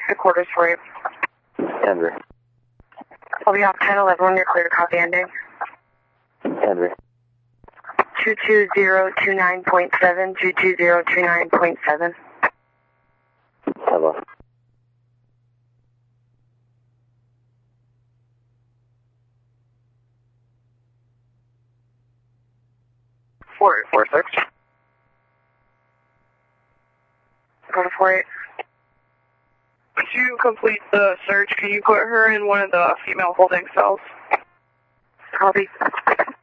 The quarters for you. Denver. I'll be off 10-11 when you're clear to copy ending. Denver. 22029.7, 22029.7. Hello. Four 46. Go to 48. To complete the search, can you put her in one of the female holding cells? Copy.